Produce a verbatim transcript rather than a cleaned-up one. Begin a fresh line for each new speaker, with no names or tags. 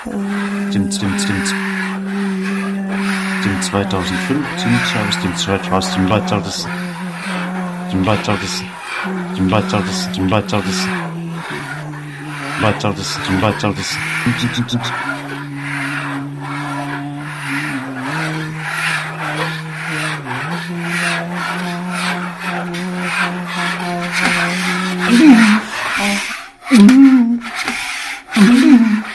dem, dem, dem, dem zweitausendfünfzehn, aus dem zweitausend, dem zweitausend, dem zweitausend, dem zweitausend, dem zweitausend, zweitausend, dem zweitausend, Mm-hmm.